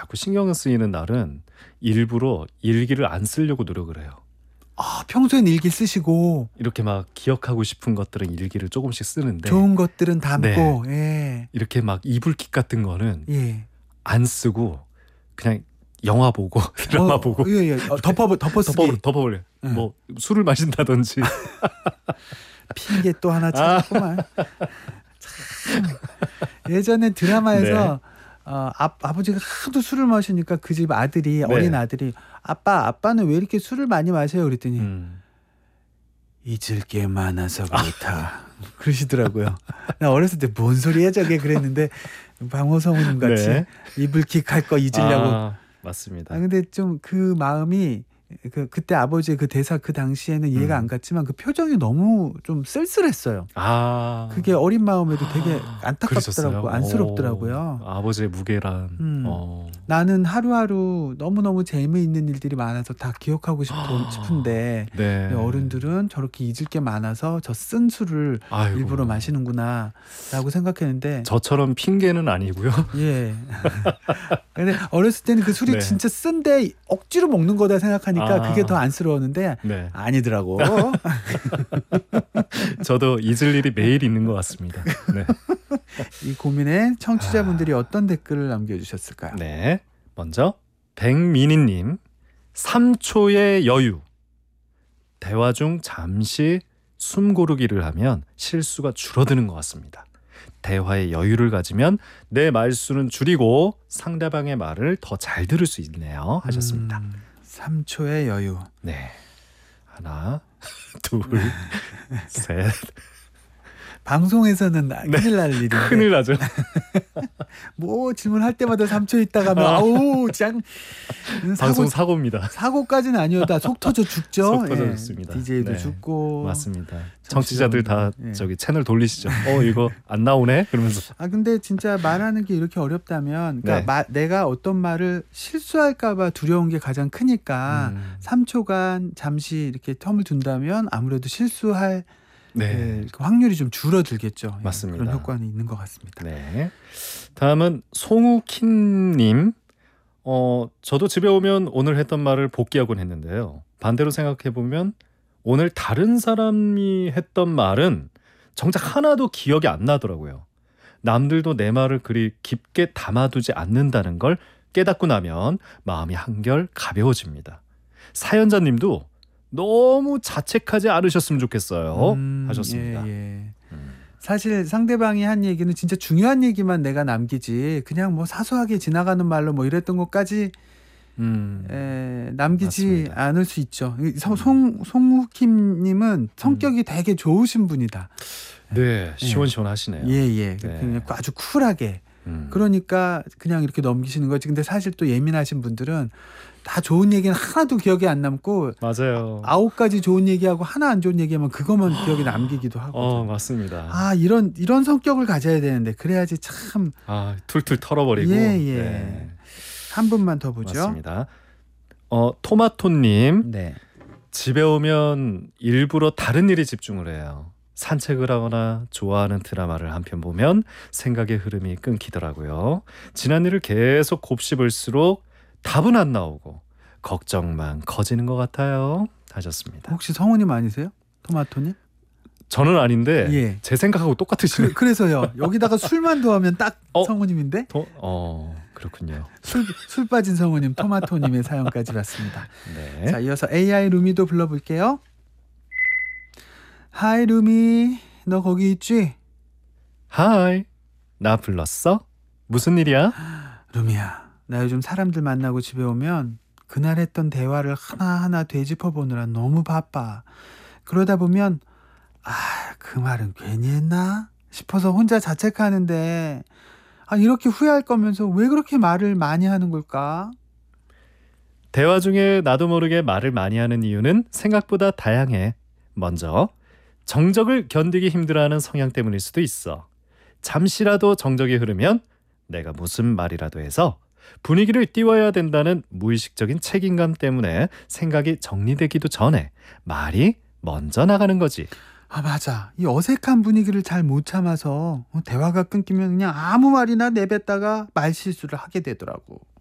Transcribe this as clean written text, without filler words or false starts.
자꾸 신경 쓰이는 날은 일부러 일기를 안 쓰려고 노력을 해요. 아, 평소엔 일기 쓰시고 이렇게 막 기억하고 싶은 것들은 일기를 조금씩 쓰는데 좋은 것들은 담고 이렇게 막 이불킥 같은 거는 예. 안 쓰고 그냥 영화 보고 드라마 보고 예. 덮어쓰기. 덮어버려. 뭐 술을 마신다든지. 핑계 또 하나 찾았구만. 참. 예전에 드라마에서 아버지가 하도 술을 마시니까 그 집 아들이 어린 아들이 아빠는 왜 이렇게 술을 많이 마셔요? 그랬더니 잊을 게 많아서 그렇다. 그러시더라고요. 나 어렸을 때 뭔 소리야 저게 그랬는데 방호성우님 같이 이불킥 할 거 잊으려고. 맞습니다. 근데 좀 그 마음이 그때 아버지의 그 대사 그 당시에는 이해가 안 갔지만 그 표정이 너무 좀 쓸쓸했어요. 그게 어린 마음에도 되게 안타깝더라고, 안쓰럽더라고요. 아버지의 무게란. 나는 하루하루 너무너무 재미있는 일들이 많아서 다 기억하고 싶은데 어른들은 저렇게 잊을 게 많아서 저 쓴 술을 일부러 마시는구나 라고 생각했는데 저처럼 핑계는 아니고요. 예. 근데 어렸을 때는 그 술이 진짜 쓴데 억지로 먹는 거다 생각하니까 그게 더 안쓰러웠는데 아니더라고. 저도 잊을 일이 매일 있는 것 같습니다. 이 고민에 청취자분들이 어떤 댓글을 남겨주셨을까요? 네, 먼저 백민희님 3초의 여유. 대화 중 잠시 숨 고르기를 하면 실수가 줄어드는 것 같습니다. 대화에 여유를 가지면 내 말수는 줄이고 상대방의 말을 더 잘 들을 수 있네요 하셨습니다. 3초의 여유. 네, 하나, 둘, 셋. 방송에서는 큰일 날 일인데. 큰일 나죠. 뭐 질문할 때마다 3초 있다가 아우 짱. 방송 사고입니다. 사고까지는 아니어도 속 터져 죽죠. 속 터져 죽습니다. DJ도 죽고. 맞습니다. 청취자들 다 저기 채널 돌리시죠. 이거 안 나오네 그러면서. 근데 진짜 말하는 게 이렇게 어렵다면 그러니까 내가 어떤 말을 실수할까봐 두려운 게 가장 크니까 3초간 잠시 이렇게 텀을 둔다면 아무래도 실수할 그 확률이 좀 줄어들겠죠. 맞습니다. 그런 효과는 있는 것 같습니다. 네. 다음은 송우킴님. 저도 집에 오면 오늘 했던 말을 복귀하곤 했는데요. 반대로 생각해보면 오늘 다른 사람이 했던 말은 정작 하나도 기억이 안 나더라고요. 남들도 내 말을 그리 깊게 담아두지 않는다는 걸 깨닫고 나면 마음이 한결 가벼워집니다. 사연자님도 너무 자책하지 않으셨으면 좋겠어요 하셨습니다. 사실 상대방이 한 얘기는 진짜 중요한 얘기만 내가 남기지 그냥 뭐 사소하게 지나가는 말로 뭐 이랬던 것까지 남기지 맞습니다. 않을 수 있죠. 송우킴님은 성격이 되게 좋으신 분이다. 네, 시원시원하시네요. 그냥 아주 쿨하게. 그러니까 그냥 이렇게 넘기시는 거지. 근데 사실 또 예민하신 분들은 다 좋은 얘기는 하나도 기억에 안 남고 맞아요. 9가지 좋은 얘기하고 하나 안 좋은 얘기하면 그것만 기억에 남기기도 하고. 맞습니다. 이런 성격을 가져야 되는데 그래야지 참. 툴툴 털어버리고. 한 분만 더 보죠. 맞습니다. 토마토님. 집에 오면 일부러 다른 일에 집중을 해요. 산책을 하거나 좋아하는 드라마를 한 편 보면 생각의 흐름이 끊기더라고요. 지난 일을 계속 곱씹을수록 답은 안 나오고 걱정만 커지는 것 같아요 하셨습니다. 혹시 성우님 아니세요? 토마토님? 저는 아닌데 제 생각하고 똑같으시네요. 그래서요. 여기다가 술만 더하면 딱 성우님인데? 그렇군요. 술 빠진 성우님 토마토님의 사연까지 봤습니다. 자, 이어서 AI 루미도 불러볼게요. 하이 루미, 너 거기 있지? 하이, 나 불렀어? 무슨 일이야? 루미야, 나 요즘 사람들 만나고 집에 오면 그날 했던 대화를 하나하나 되짚어보느라 너무 바빠. 그러다 보면 그 말은 괜히 했나 싶어서 혼자 자책하는데 이렇게 후회할 거면서 왜 그렇게 말을 많이 하는 걸까? 대화 중에 나도 모르게 말을 많이 하는 이유는 생각보다 다양해. 먼저 정적을 견디기 힘들어하는 성향 때문일 수도 있어. 잠시라도 정적이 흐르면 내가 무슨 말이라도 해서 분위기를 띄워야 된다는 무의식적인 책임감 때문에 생각이 정리되기도 전에 말이 먼저 나가는 거지. 맞아. 이 어색한 분위기를 잘 못 참아서 대화가 끊기면 그냥 아무 말이나 내뱉다가 말실수를 하게 되더라고.